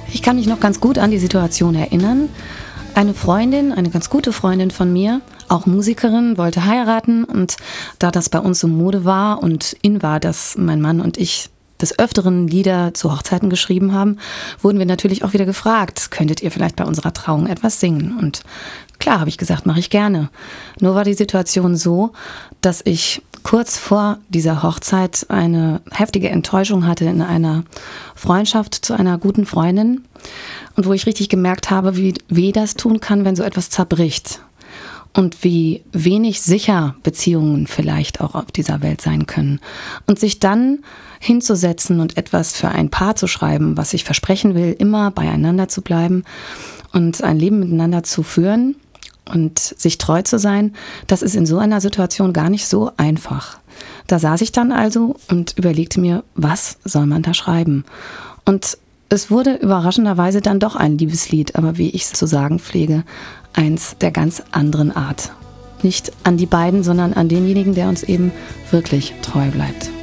Ich kann mich noch ganz gut an die Situation erinnern. Eine Freundin, eine ganz gute Freundin von mir, auch Musikerin, wollte heiraten, und da das bei uns so Mode war und in war, dass mein Mann und ich des Öfteren Lieder zu Hochzeiten geschrieben haben, wurden wir natürlich auch wieder gefragt, könntet ihr vielleicht bei unserer Trauung etwas singen? Und klar, habe ich gesagt, mache ich gerne. Nur war die Situation so, dass ich kurz vor dieser Hochzeit eine heftige Enttäuschung hatte in einer Freundschaft zu einer guten Freundin, und wo ich richtig gemerkt habe, wie weh das tun kann, wenn so etwas zerbricht. Und wie wenig sicher Beziehungen vielleicht auch auf dieser Welt sein können. Und sich dann hinzusetzen und etwas für ein Paar zu schreiben, was sich versprechen will, immer beieinander zu bleiben und ein Leben miteinander zu führen und sich treu zu sein, das ist in so einer Situation gar nicht so einfach. Da saß ich dann also und überlegte mir, was soll man da schreiben? Und es wurde überraschenderweise dann doch ein Liebeslied, aber wie ich es zu sagen pflege, eins der ganz anderen Art. Nicht an die beiden, sondern an denjenigen, der uns eben wirklich treu bleibt.